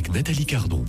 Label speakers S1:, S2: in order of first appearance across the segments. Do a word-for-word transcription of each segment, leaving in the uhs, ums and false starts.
S1: avec Nathalie Cardon.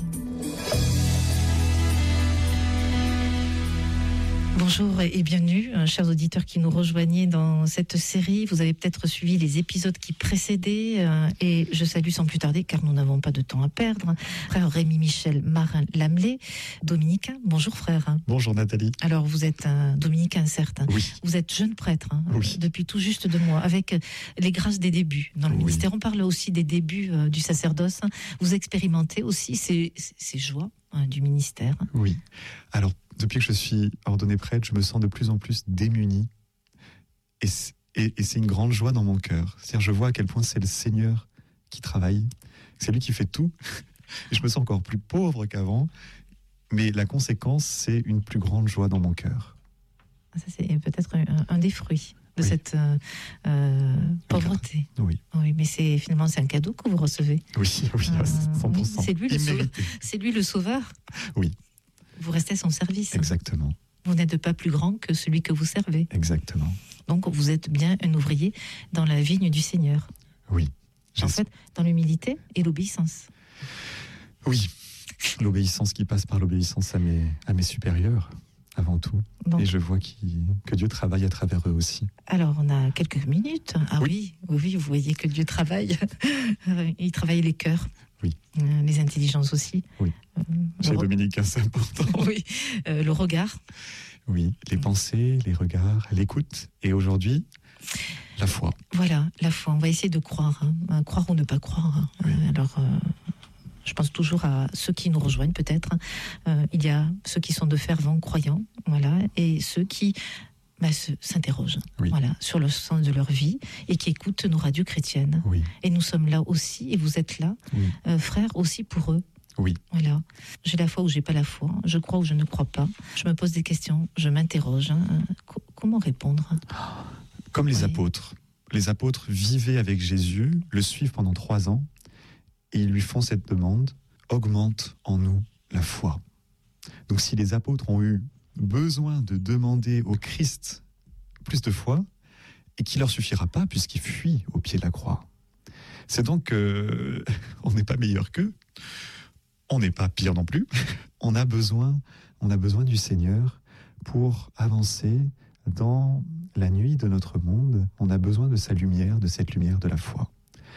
S2: Bonjour et bienvenue, chers auditeurs qui nous rejoignez dans cette série. Vous avez peut-être suivi les épisodes qui précédaient et je salue sans plus tarder, car nous n'avons pas de temps à perdre, frère Rémi-Michel Marin-Lamelais, dominicain. Bonjour frère.
S3: Bonjour Nathalie.
S2: Alors vous êtes un dominicain certes,
S3: oui.
S2: Vous êtes jeune prêtre hein,
S3: oui.
S2: depuis tout juste deux mois, avec les grâces des débuts dans le
S3: oui.
S2: ministère. On parle aussi des débuts euh, du sacerdoce. Vous expérimentez aussi ces, ces joies hein, du ministère.
S3: Oui, alors depuis que je suis ordonné prêtre, je me sens de plus en plus démuni. Et c'est, et, et c'est une grande joie dans mon cœur. C'est-à-dire, je vois à quel point c'est le Seigneur qui travaille. C'est lui qui fait tout. Et je me sens encore plus pauvre qu'avant. Mais la conséquence, c'est une plus grande joie dans mon cœur.
S2: Ça, c'est peut-être un, un des fruits de
S3: oui.
S2: cette euh, euh, pauvreté.
S3: Oui.
S2: Oui, mais c'est, finalement, c'est un cadeau que vous recevez.
S3: Oui, oui, euh, cent pour cent.
S2: C'est lui, le sauveur, c'est lui le sauveur.
S3: Oui.
S2: Vous restez à son service.
S3: Exactement.
S2: Vous n'êtes pas plus grand que celui que vous servez.
S3: Exactement.
S2: Donc vous êtes bien un ouvrier dans la vigne du Seigneur.
S3: Oui.
S2: En fait, dans l'humilité et l'obéissance.
S3: Oui. L'obéissance qui passe par l'obéissance à mes, à mes supérieurs, avant tout. Donc, et je vois qui, que Dieu travaille à travers eux aussi.
S2: Alors, on a quelques minutes. Ah oui, oui, oui vous voyez que Dieu travaille. Il travaille les cœurs.
S3: Oui.
S2: Euh, les intelligences aussi.
S3: Oui. Euh, Chez re... Dominique, c'est important.
S2: oui. Euh, le regard.
S3: Oui. Les pensées, les regards, l'écoute. Et aujourd'hui, la foi.
S2: Voilà, la foi. On va essayer de croire. Hein. Croire ou ne pas croire. Hein. Oui. Euh, alors, euh, je pense toujours à ceux qui nous rejoignent peut-être. Euh, il y a ceux qui sont de fervents croyants. Voilà. Et ceux qui... Bah, se, s'interrogent
S3: oui.
S2: voilà, sur le sens de leur vie et qui écoutent nos radios chrétiennes.
S3: Oui.
S2: Et nous sommes là aussi, et vous êtes là,
S3: oui.
S2: euh, frères, aussi pour eux.
S3: Oui.
S2: Voilà. J'ai la foi ou j'ai pas la foi, je crois ou je ne crois pas. Je me pose des questions, je m'interroge. Hein. C- comment répondre ?
S3: Comme les
S2: oui.
S3: apôtres. Les apôtres vivaient avec Jésus, le suivent pendant trois ans, et ils lui font cette demande, augmente en nous la foi. Donc si les apôtres ont eu besoin de demander au Christ plus de foi, et qui leur suffira pas puisqu'il fuit au pied de la croix. C'est donc euh, on n'est pas meilleur qu'eux, on n'est pas pire non plus. On a besoin, on a besoin du Seigneur pour avancer dans la nuit de notre monde. On a besoin de sa lumière, de cette lumière de la foi.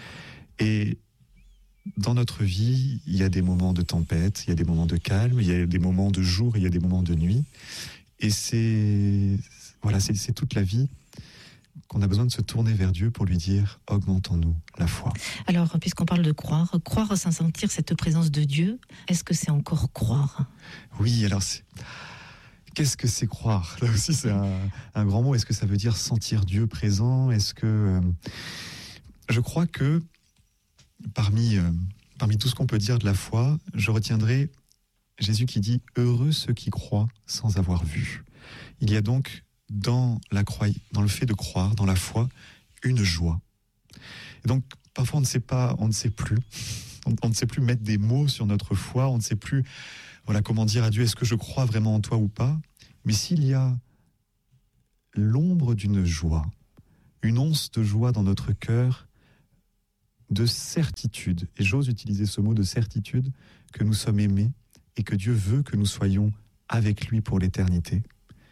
S3: Et dans notre vie, il y a des moments de tempête, il y a des moments de calme, il y a des moments de jour, il y a des moments de nuit. Et c'est, voilà, c'est, c'est toute la vie qu'on a besoin de se tourner vers Dieu pour lui dire « Augmente en nous la foi ».
S2: Alors, puisqu'on parle de croire, croire sans sentir cette présence de Dieu, est-ce que c'est encore croire ?
S3: Oui, alors c'est... Qu'est-ce que c'est croire ? Là aussi, c'est un, un grand mot. Est-ce que ça veut dire sentir Dieu présent ? Est-ce que... Euh... Je crois que Parmi, euh, parmi tout ce qu'on peut dire de la foi, je retiendrai Jésus qui dit « Heureux ceux qui croient sans avoir vu ». Il y a donc dans, la croy- dans le fait de croire, dans la foi, une joie. Et donc parfois on ne sait pas, on ne sait plus, on, on ne sait plus mettre des mots sur notre foi, on ne sait plus voilà, comment dire à Dieu « Est-ce que je crois vraiment en toi ou pas ?» Mais s'il y a l'ombre d'une joie, une once de joie dans notre cœur, de certitude, et j'ose utiliser ce mot de certitude, que nous sommes aimés et que Dieu veut que nous soyons avec lui pour l'éternité,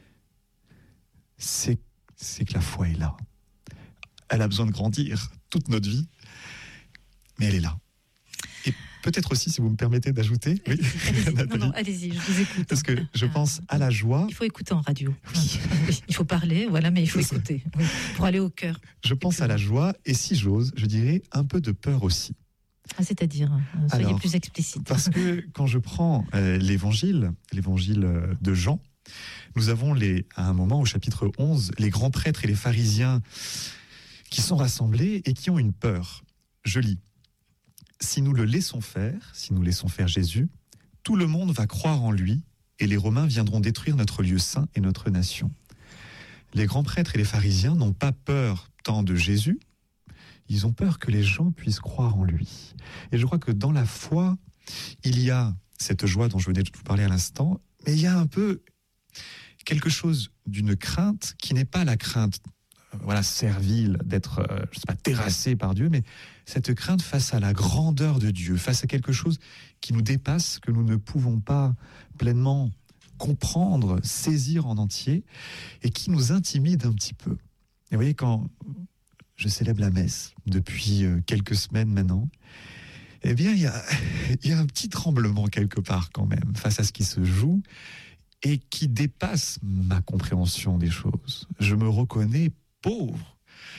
S3: c'est, c'est que la foi est là. Elle a besoin de grandir toute notre vie, mais elle est là. Et peut-être aussi, si vous me permettez d'ajouter, oui,
S2: allez-y, non, non, allez-y, je vous écoute.
S3: Parce que je pense à la joie.
S2: Il faut écouter en radio.
S3: Oui.
S2: Il faut parler, voilà, mais il faut écouter oui, pour aller au cœur.
S3: Je pense à la joie et si j'ose, je dirais un peu de peur aussi.
S2: Ah, c'est-à-dire, soyez
S3: Alors,
S2: plus explicite.
S3: Parce que quand je prends euh, l'évangile, l'évangile de Jean, nous avons les, à un moment au chapitre onze, les grands prêtres et les pharisiens qui sont rassemblés et qui ont une peur. Je lis. Si nous le laissons faire, si nous laissons faire Jésus, tout le monde va croire en lui et les Romains viendront détruire notre lieu saint et notre nation. Les grands prêtres et les pharisiens n'ont pas peur tant de Jésus, ils ont peur que les gens puissent croire en lui. Et je crois que dans la foi, il y a cette joie dont je venais de vous parler à l'instant, mais il y a un peu quelque chose d'une crainte qui n'est pas la crainte voilà, servile, d'être, euh, je sais pas, terrassé par Dieu, mais cette crainte face à la grandeur de Dieu, face à quelque chose qui nous dépasse, que nous ne pouvons pas pleinement comprendre, saisir en entier, et qui nous intimide un petit peu. Et vous voyez, quand je célèbre la messe depuis quelques semaines maintenant, eh bien, il y a, il y a un petit tremblement quelque part quand même, face à ce qui se joue, et qui dépasse ma compréhension des choses. Je me reconnais pauvre.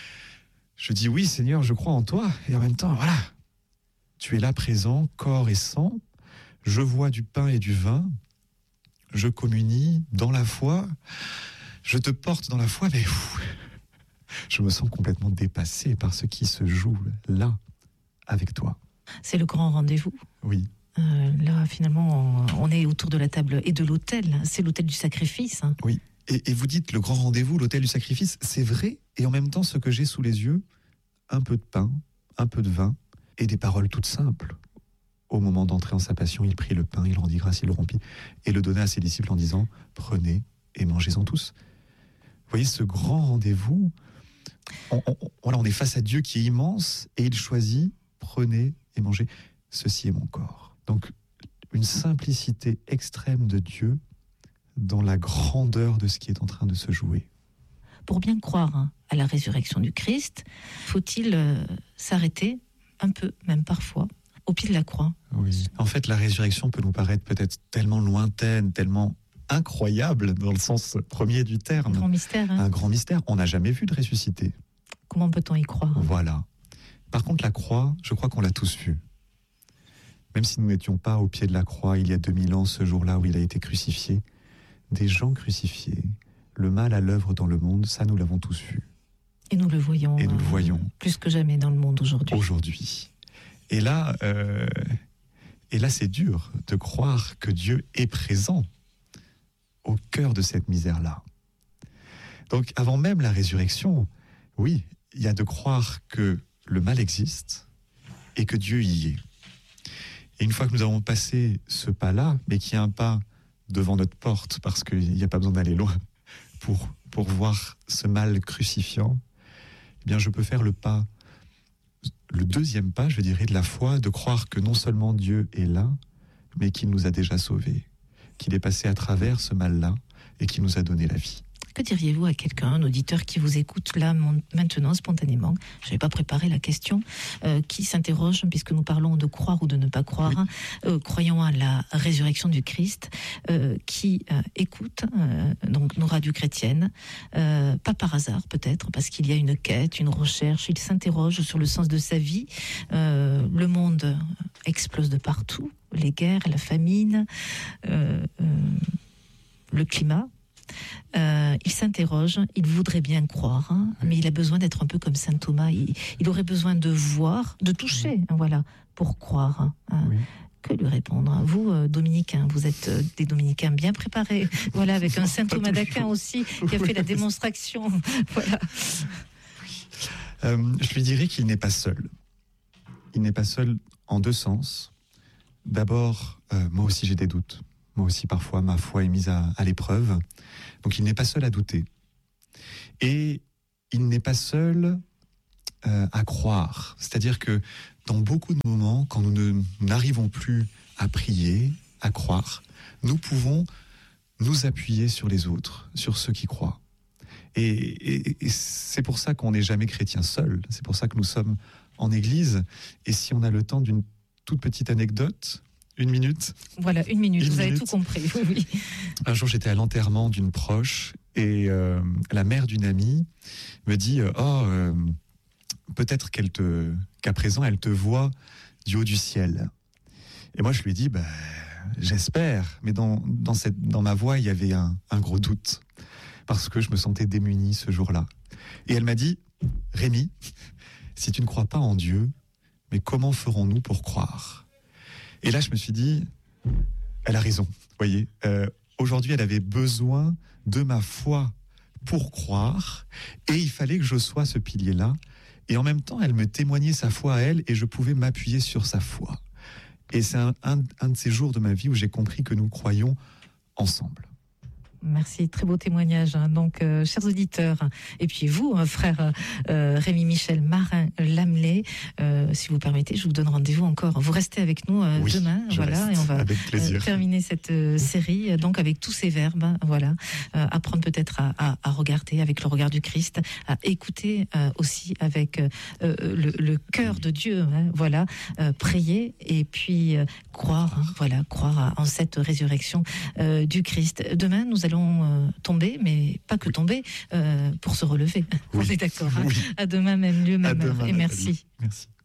S3: Je dis oui, Seigneur, je crois en toi, et en même temps, voilà, tu es là présent, corps et sang, je vois du pain et du vin, je communie dans la foi, je te porte dans la foi, mais pff, je me sens complètement dépassé par ce qui se joue là, avec toi.
S2: C'est le grand rendez-vous.
S3: Oui.
S2: Euh, là, finalement, on est autour de la table et de l'autel. C'est l'autel du sacrifice. Hein.
S3: Oui. Et, et vous dites le grand rendez-vous, l'autel du sacrifice, c'est vrai. Et en même temps, ce que j'ai sous les yeux, un peu de pain, un peu de vin et des paroles toutes simples. Au moment d'entrer en sa passion, il prit le pain, il rendit grâce, il le rompit et le donna à ses disciples en disant « Prenez et mangez-en tous ». Vous voyez ce grand rendez-vous, on, on, voilà, on est face à Dieu qui est immense et il choisit « Prenez et mangez, ceci est mon corps ». Donc une simplicité extrême de Dieu dans la grandeur de ce qui est en train de se jouer.
S2: Pour bien croire hein, à la résurrection du Christ, faut-il euh, s'arrêter un peu, même parfois, au pied de la croix?
S3: Oui. En fait, la résurrection peut nous paraître peut-être tellement lointaine, tellement incroyable dans le sens premier du terme.
S2: Un grand mystère. Hein.
S3: Un grand mystère. On n'a jamais vu de ressuscité.
S2: Comment peut-on y croire?
S3: Voilà. Par contre, la croix, je crois qu'on l'a tous vue. Même si nous n'étions pas au pied de la croix il y a deux mille ans, ce jour-là où il a été crucifié, des gens crucifiés, le mal à l'œuvre dans le monde, ça nous l'avons tous vu.
S2: Et nous le voyons.
S3: Et nous le
S2: euh,
S3: voyons.
S2: Plus que jamais dans le monde aujourd'hui.
S3: Aujourd'hui. Et là, euh, et là, c'est dur de croire que Dieu est présent au cœur de cette misère-là. Donc, avant même la résurrection, oui, il y a de croire que le mal existe et que Dieu y est. Et une fois que nous avons passé ce pas-là, mais qu'il y a un pas devant notre porte, parce qu'il n'y a pas besoin d'aller loin pour, pour voir ce mal crucifiant, eh bien, je peux faire le pas, le deuxième pas, je dirais, de la foi, de croire que non seulement Dieu est là, mais qu'il nous a déjà sauvés, qu'il est passé à travers ce mal-là et qu'il nous a donné la vie.
S2: Que diriez-vous à quelqu'un, un auditeur qui vous écoute là maintenant spontanément, je n'avais pas préparé la question, euh, qui s'interroge, puisque nous parlons de croire ou de ne pas croire, oui. euh, croyant à la résurrection du Christ, euh, qui euh, écoute euh, donc nos radios chrétiennes, euh, pas par hasard peut-être, parce qu'il y a une quête, une recherche, il s'interroge sur le sens de sa vie, euh, le monde explose de partout, les guerres, la famine, euh, euh, le climat. Euh, il s'interroge, il voudrait bien croire, hein, mais il a besoin d'être un peu comme saint Thomas. Il, il aurait besoin de voir, de toucher, hein, voilà, pour croire. Hein. Oui. Que lui répondre? Vous, euh, dominicains, vous êtes euh, des dominicains bien préparés, voilà, avec un saint Thomas d'Aquin aussi qui a fait la démonstration. Voilà.
S3: Euh, je lui dirais qu'il n'est pas seul. Il n'est pas seul en deux sens. D'abord, euh, moi aussi j'ai des doutes. Moi aussi, parfois, ma foi est mise à, à l'épreuve. Donc, il n'est pas seul à douter. Et il n'est pas seul euh, à croire. C'est-à-dire que dans beaucoup de moments, quand nous ne, n'arrivons plus à prier, à croire, nous pouvons nous appuyer sur les autres, sur ceux qui croient. Et, et, et c'est pour ça qu'on n'est jamais chrétien seul. C'est pour ça que nous sommes en église. Et si on a le temps d'une toute petite anecdote... Une minute.
S2: Voilà, une minute,
S3: une
S2: vous
S3: minute.
S2: avez tout compris. Oui.
S3: Un jour, j'étais à l'enterrement d'une proche et euh, la mère d'une amie me dit euh, « Oh, euh, peut-être qu'elle te, qu'à présent, elle te voit du haut du ciel. » Et moi, je lui ai dit bah, « J'espère. » Mais dans, dans, cette, dans ma voix, il y avait un, un gros doute parce que je me sentais démuni ce jour-là. Et elle m'a dit « Rémi, si tu ne crois pas en Dieu, mais comment ferons-nous pour croire ?» Et là, je me suis dit, elle a raison, vous voyez. Euh, aujourd'hui, elle avait besoin de ma foi pour croire, et il fallait que je sois ce pilier-là. Et en même temps, elle me témoignait sa foi à elle, et je pouvais m'appuyer sur sa foi. Et c'est un, un, un de ces jours de ma vie où j'ai compris que nous croyons ensemble.
S2: Merci, très beau témoignage. Hein. Donc, euh, chers auditeurs, et puis vous, hein, frère euh, Rémi-Michel Marin-Lamelais, euh, si vous permettez, je vous donne rendez-vous encore. Vous restez avec nous euh,
S3: oui,
S2: demain, voilà,
S3: reste,
S2: et on va
S3: euh,
S2: terminer cette euh, série, donc avec tous ces verbes, hein, voilà, euh, apprendre peut-être à, à, à regarder avec le regard du Christ, à écouter euh, aussi avec euh, le, le cœur de Dieu, hein, voilà, euh, prier et puis euh, croire, hein, voilà, croire en cette résurrection euh, du Christ. Demain, nous allons Euh, tomber, mais pas que oui. tomber, euh, pour se relever. Oui. On est d'accord. Hein. Oui. À demain, même lieu, même heure. Et merci.
S3: Merci.